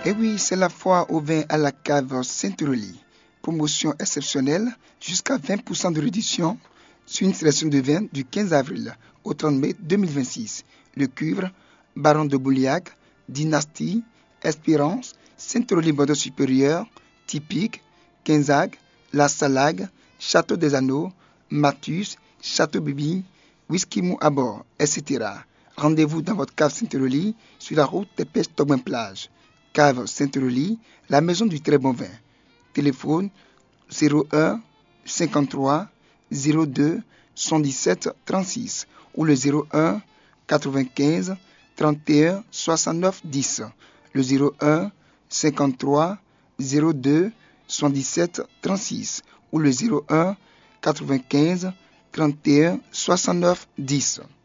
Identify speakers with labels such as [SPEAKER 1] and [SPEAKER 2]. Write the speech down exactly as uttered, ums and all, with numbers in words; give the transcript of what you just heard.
[SPEAKER 1] Et oui, c'est la foire au vin à la cave Saint-Aurélie. Promotion exceptionnelle, jusqu'à vingt pour cent de réduction sur une sélection de vins du quinze avril au trente mai deux mille vingt-six. Le Cuivre, Baron de Bouliac, Dynastie, Espérance, Saint-Aurélie Bordeaux Supérieur, Typique, Quinzac, La Salague, Château des Anneaux, Matus, Château Bibi, Whisky Mou à bord, et cetera. Rendez-vous dans votre cave Saint-Aurélie sur la route des pêches Tobin Plage. Cave Saint-Aurélie, la maison du très bon vin. Téléphone zéro un cinquante-trois zéro deux soixante-dix-sept trente-six ou le zéro un quatre-vingt-quinze trente et un soixante-neuf dix. Le zéro un cinquante-trois zéro deux soixante-dix-sept trente-six ou le zéro un quatre-vingt-quinze trente et un soixante-neuf dix.